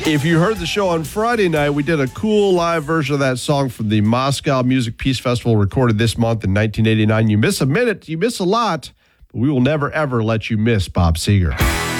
If you heard the show on Friday night, we did a cool live version of that song from the Moscow Music Peace Festival recorded this month in 1989. You miss a minute, you miss a lot, but we will never, ever let you miss Bob Seger.